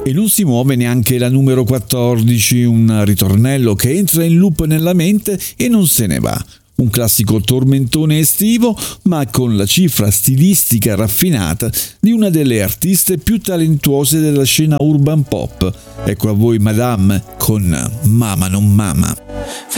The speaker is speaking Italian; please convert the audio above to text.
E non si muove neanche la numero 14, un ritornello che entra in loop nella mente e non se ne va. Un classico tormentone estivo, ma con la cifra stilistica raffinata di una delle artiste più talentuose della scena urban pop. Ecco a voi Madame con Mama non Mama.